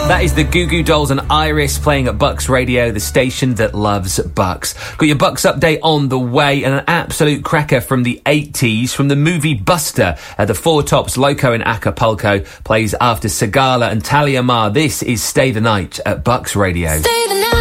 That is the Goo Goo Dolls and Iris playing at Bucks Radio, the station that loves Bucks. Got your Bucks update on the way, and an absolute cracker from the 80s from the movie Buster. The Four Tops Loco in Acapulco plays after Sagala and Talia Mar. This is Stay the Night at Bucks Radio.